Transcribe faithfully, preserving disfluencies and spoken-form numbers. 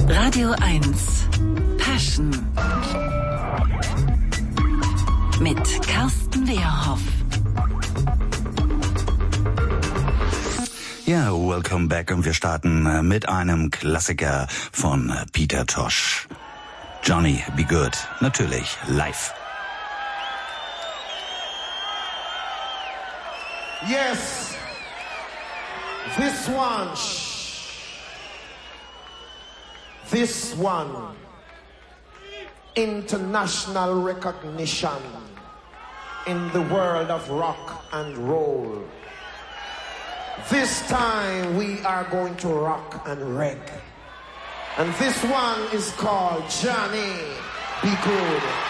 Radio eins Passion mit Carsten Wehrhoff. Ja, welcome back und wir starten mit einem Klassiker von Peter Tosh. Johnny B. Good, natürlich live. Yes, this one, this one, international recognition in the world of rock and roll. This time we are going to rock and reggae. And this one is called Johnny B. Good.